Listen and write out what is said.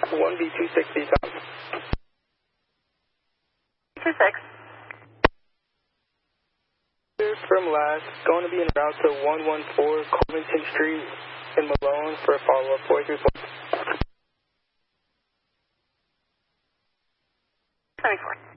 1B260 Tom. 26. From last, going to be en route to 114 Covington Street in Malone for a follow-up. Voice report. 24.